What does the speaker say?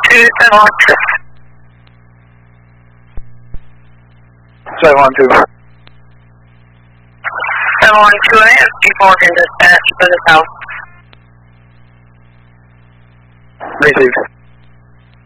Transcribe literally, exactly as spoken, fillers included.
two, seven one two. seven one two. seven one two, I have Chief Morgan dispatch for the south. Received.